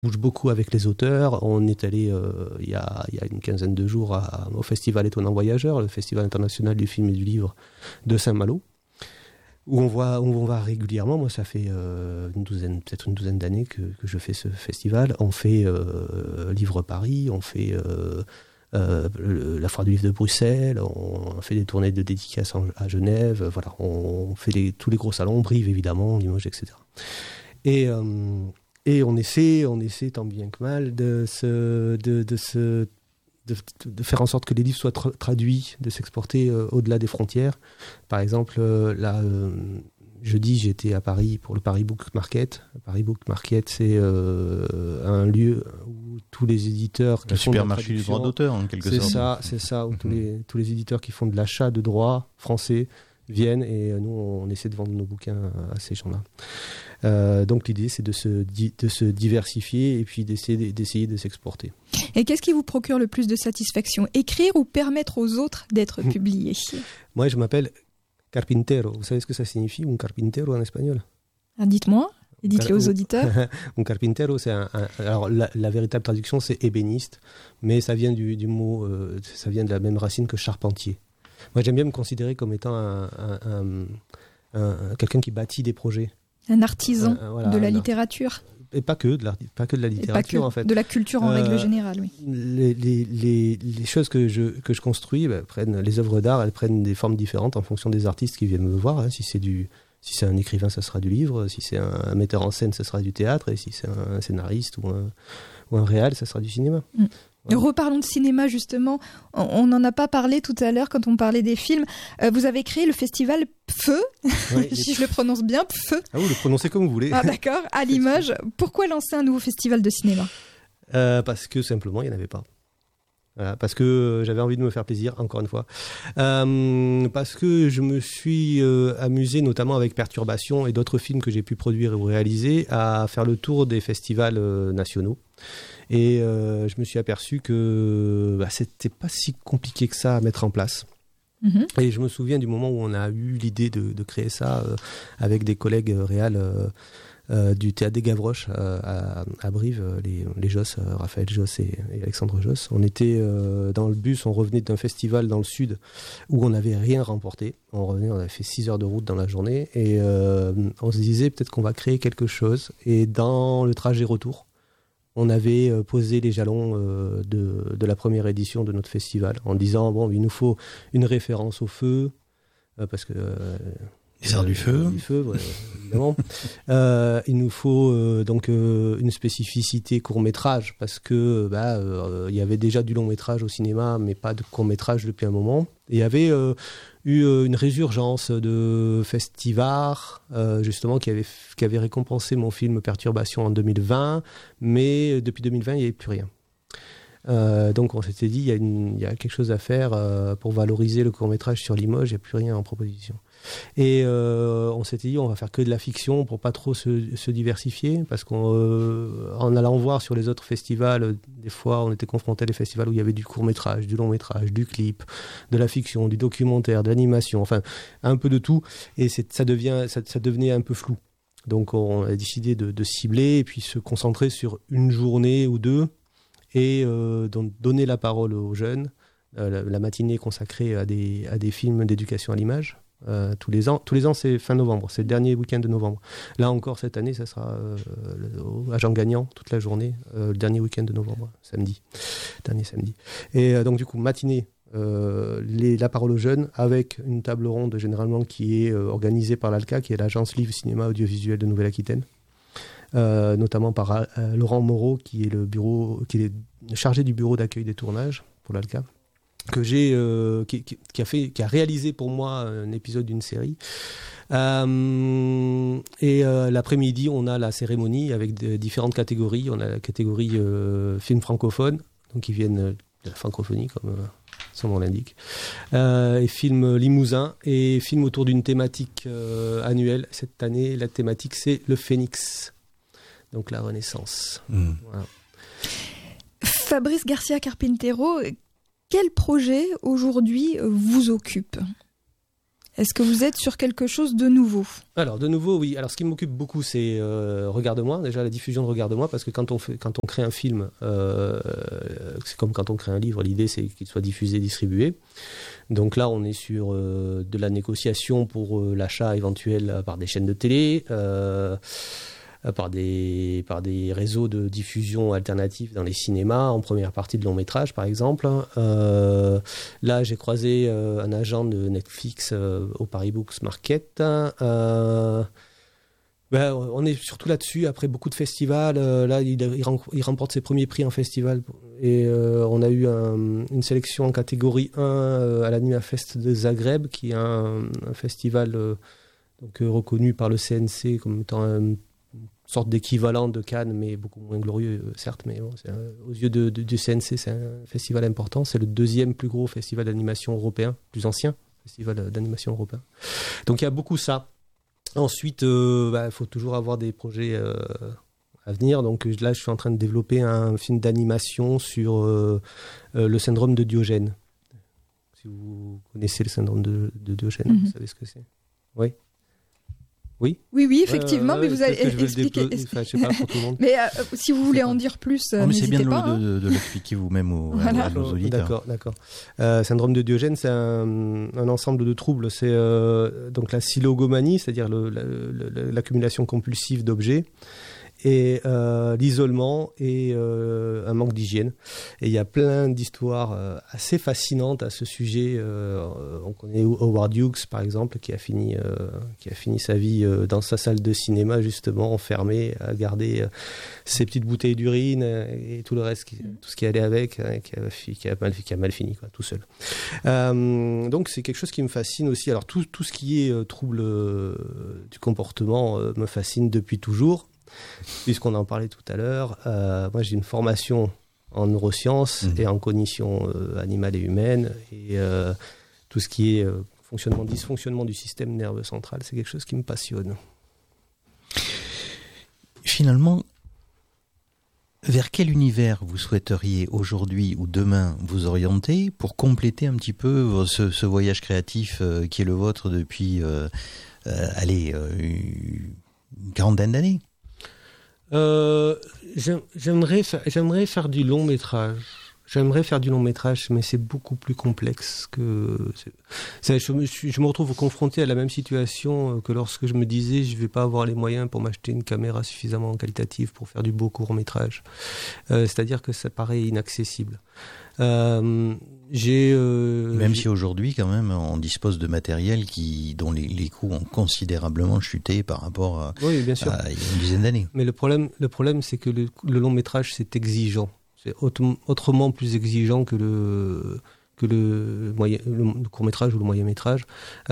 bouge beaucoup avec les auteurs. On est allé il y a une quinzaine de jours au Festival Étonnant Voyageur, le Festival international du film et du livre de Saint-Malo, où on va régulièrement. Moi, ça fait peut-être une douzaine d'années que je fais ce festival. On fait Livre Paris, on fait la Foire du Livre de Bruxelles, on fait des tournées de dédicaces à Genève, voilà, on fait tous les gros salons, Brive évidemment, Limoges, etc. Et on essaie tant bien que mal de faire en sorte que les livres soient traduits, de s'exporter au-delà des frontières. Par exemple, jeudi, j'étais à Paris pour le Paris Book Market. Le Paris Book Market, c'est un lieu où tous les éditeurs... Le supermarché du droit d'auteur, en quelque sorte. C'est ça, où tous les éditeurs qui font de l'achat de droits français viennent, et nous, on essaie de vendre nos bouquins à ces gens-là. Donc l'idée, c'est de se diversifier et puis d'essayer de s'exporter. Et qu'est-ce qui vous procure le plus de satisfaction ? Écrire ou permettre aux autres d'être publiés ? Moi, je m'appelle carpintero. Vous savez ce que ça signifie, un carpintero en espagnol ? Dites-moi, et dites-le aux auditeurs. Un carpintero, c'est alors la véritable traduction, c'est ébéniste, mais ça vient du mot, ça vient de la même racine que charpentier. Moi, j'aime bien me considérer comme étant quelqu'un qui bâtit des projets. Un artisan de la littérature. Et pas que de la littérature, en fait. De la culture en règle générale, oui. Les choses que je construis, les œuvres d'art, elles prennent des formes différentes en fonction des artistes qui viennent me voir. Hein. Si c'est un écrivain, ça sera du livre. Si c'est un metteur en scène, ça sera du théâtre. Et si c'est un scénariste ou un réal, ça sera du cinéma. Ouais. Reparlons de cinéma, justement. On n'en a pas parlé tout à l'heure quand on parlait des films. Vous avez créé le festival Pfeu, si je le prononce bien, Pfeu. Ah, vous le prononcez comme vous voulez. Ah, d'accord, à Limoges. Pourquoi lancer un nouveau festival de cinéma ? Parce que simplement, il n'y en avait pas. Voilà, parce que j'avais envie de me faire plaisir, encore une fois. Parce que je me suis amusé, notamment avec Perturbation et d'autres films que j'ai pu produire ou réaliser, à faire le tour des festivals nationaux. Et je me suis aperçu que c'était pas si compliqué que ça à mettre en place. Et je me souviens du moment où on a eu l'idée de créer ça avec des collègues réals du Théâtre des Gavroches à Brive, les Josse, Raphaël Josse et Alexandre Josse. On était dans le bus, on revenait d'un festival dans le sud où on n'avait rien remporté. On avait fait 6 heures de route dans la journée et on se disait peut-être qu'on va créer quelque chose. Et dans le trajet retour, on avait posé les jalons de la première édition de notre festival en disant bon, il nous faut une référence au feu parce que les arts du feu, ouais, évidemment. Il nous faut donc une spécificité court-métrage parce que il y avait déjà du long-métrage au cinéma, mais pas de court-métrage depuis un moment. Et il y avait eu une résurgence de festivals, justement, qui avait récompensé mon film Perturbation en 2020, mais depuis 2020, il n'y avait plus rien. Donc on s'était dit, il y a quelque chose à faire pour valoriser le court-métrage sur Limoges, il n'y a plus rien en proposition. Et on s'était dit, on va faire que de la fiction pour pas trop se diversifier, parce qu'en allant voir sur les autres festivals, des fois on était confronté à des festivals où il y avait du court-métrage, du long-métrage, du clip, de la fiction, du documentaire, de l'animation, enfin un peu de tout, et ça devenait un peu flou. Donc on a décidé de cibler et puis se concentrer sur une journée ou deux et donc donner la parole aux jeunes. La matinée consacrée à des films d'éducation à l'image. Tous les ans, c'est fin novembre, c'est le dernier week-end de novembre. Là encore, cette année, ça sera à Jean Gagnant, toute la journée, le dernier week-end de novembre, dernier samedi. Et donc du coup, matinée, la parole aux jeunes, avec une table ronde généralement qui est organisée par l'ALCA, qui est l'agence Livre Cinéma Audiovisuel de Nouvelle-Aquitaine, notamment par Laurent Moreau, qui est chargé du bureau d'accueil des tournages pour l'ALCA, que qui a réalisé pour moi un épisode d'une série. Et l'après-midi, on a la cérémonie avec différentes catégories. On a la catégorie films francophones, donc qui viennent de la francophonie, comme son nom l'indique, et films limousins, et films autour d'une thématique annuelle. Cette année, la thématique, c'est le Phénix, donc la Renaissance. Voilà. Fabrice Garcia Carpintero, quel projet aujourd'hui vous occupe ? Est-ce que vous êtes sur quelque chose de nouveau ? Alors, de nouveau, oui. Alors, ce qui m'occupe beaucoup, c'est Regarde-moi. Déjà, la diffusion de Regarde-moi, parce que quand on crée un film, c'est comme quand on crée un livre, l'idée, c'est qu'il soit diffusé, distribué. Donc là, on est sur de la négociation pour l'achat éventuel par des chaînes de télé, par des réseaux de diffusion alternatifs dans les cinémas, en première partie de long métrage par exemple. Là, j'ai croisé un agent de Netflix au Paris Books Market. On est surtout là-dessus, après beaucoup de festivals. Là, il remporte ses premiers prix en festival. Et on a eu une sélection en catégorie 1 à l'Animafest de Zagreb, qui est un festival reconnu par le CNC comme étant une sorte d'équivalent de Cannes, mais beaucoup moins glorieux, certes. Mais bon, aux yeux du CNC, c'est un festival important. C'est le deuxième plus gros festival d'animation européen, plus ancien festival d'animation européen. Donc il y a beaucoup ça. Ensuite, faut toujours avoir des projets à venir. Donc là, je suis en train de développer un film d'animation sur le syndrome de Diogène. Si vous connaissez le syndrome de Diogène, vous savez ce que c'est ? Oui. Oui, effectivement, mais vous allez expliquer. Je sais pas pour tout le monde. Mais si vous voulez en dire plus, n'hésitez pas. C'est bien de l'expliquer vous-même à nos auditeurs. D'accord. Syndrome de Diogène, c'est un ensemble de troubles. C'est donc la silogomanie, c'est-à-dire l'accumulation compulsive d'objets, et l'isolement et un manque d'hygiène. Et il y a plein d'histoires assez fascinantes à ce sujet. On connaît Howard Hughes, par exemple, qui a fini sa vie dans sa salle de cinéma, justement, enfermé, à garder ses petites bouteilles d'urine et tout le reste, tout ce qui allait avec, qui a mal fini, quoi, tout seul. Donc c'est quelque chose qui me fascine aussi. Alors tout ce qui est trouble du comportement me fascine depuis toujours. Puisqu'on en parlait tout à l'heure, moi j'ai une formation en neurosciences et en cognition animale et humaine, et tout ce qui est dysfonctionnement du système nerveux central, c'est quelque chose qui me passionne. Finalement, vers quel univers vous souhaiteriez aujourd'hui ou demain vous orienter pour compléter un petit peu ce voyage créatif qui est le vôtre depuis une quarantaine d'années ? J'aimerais faire du long métrage. Mais c'est beaucoup plus complexe que. Je me retrouve confronté à la même situation que lorsque je me disais je vais pas avoir les moyens pour m'acheter une caméra suffisamment qualitative pour faire du beau court métrage. C'est-à-dire que ça paraît inaccessible. Même si aujourd'hui, quand même, on dispose de matériel dont les coûts ont considérablement chuté par rapport à il y a une dizaine d'années. Mais le problème, c'est que le long métrage, c'est exigeant. C'est autrement plus exigeant que le court métrage ou le moyen métrage.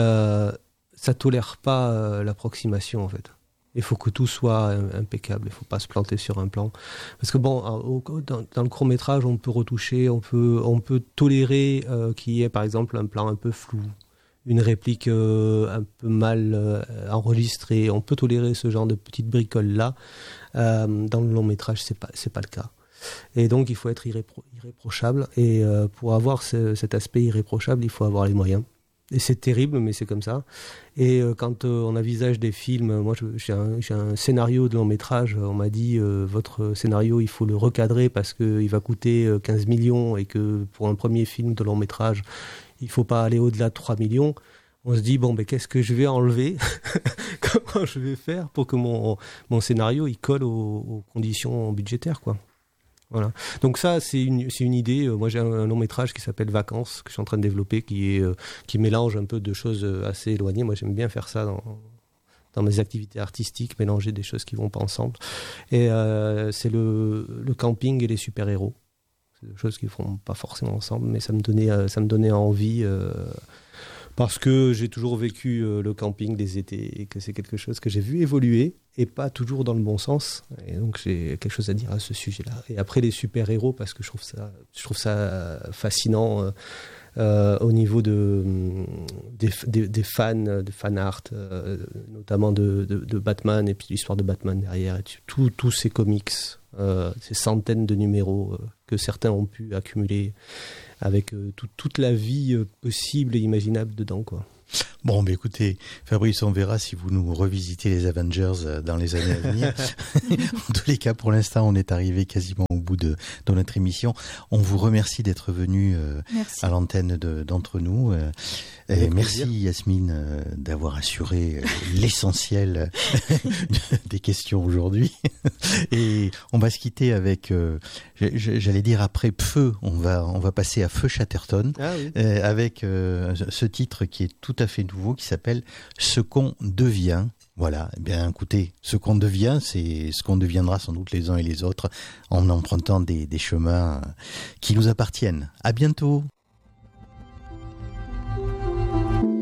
Ça tolère pas l'approximation, en fait. Il faut que tout soit impeccable, il ne faut pas se planter sur un plan. Parce que dans le court-métrage, on peut retoucher, on peut tolérer qu'il y ait par exemple un plan un peu flou, une réplique un peu mal enregistrée. On peut tolérer ce genre de petites bricoles-là. Dans le long-métrage, c'est pas le cas. Et donc, il faut être irréprochable. Et pour avoir cet aspect irréprochable, il faut avoir les moyens. Et c'est terrible, mais c'est comme ça. Et quand on envisage des films, moi j'ai un scénario de long métrage, on m'a dit votre scénario il faut le recadrer parce qu'il va coûter 15 millions et que pour un premier film de long métrage, il ne faut pas aller au-delà de 3 millions. On se dit, qu'est-ce que je vais enlever ? Comment je vais faire pour que mon scénario il colle aux conditions budgétaires, quoi. Voilà. Donc ça, c'est une idée. Moi, j'ai un long métrage qui s'appelle Vacances, que je suis en train de développer, qui mélange un peu de choses assez éloignées. Moi, j'aime bien faire ça dans mes activités artistiques, mélanger des choses qui vont pas ensemble. Et c'est le camping et les super-héros. C'est des choses qui ne vont pas forcément ensemble, mais ça me donnait envie... parce que j'ai toujours vécu le camping des étés et que c'est quelque chose que j'ai vu évoluer et pas toujours dans le bon sens. Et donc j'ai quelque chose à dire à ce sujet-là. Et après les super-héros, parce que je trouve ça fascinant. au niveau des fans, de fan art, notamment de Batman, et puis l'histoire de Batman derrière, et tous ces comics, ces centaines de numéros que certains ont pu accumuler avec toute la vie possible et imaginable dedans, quoi. Bon, bah écoutez, Fabrice, on verra si vous nous revisitez les Avengers dans les années à venir. En tous les cas, pour l'instant, on est arrivé quasiment au bout de notre émission. On vous remercie d'être venu à l'antenne d'entre nous. Et merci Yasmine d'avoir assuré l'essentiel des questions aujourd'hui. Et on va se quitter avec, j'allais dire après Feu, on va passer à Feu Chatterton, avec ce titre qui est tout à fait nouveau, qui s'appelle Ce qu'on devient. Voilà, eh bien écoutez, ce qu'on devient, c'est ce qu'on deviendra sans doute les uns et les autres en empruntant des chemins qui nous appartiennent. À bientôt.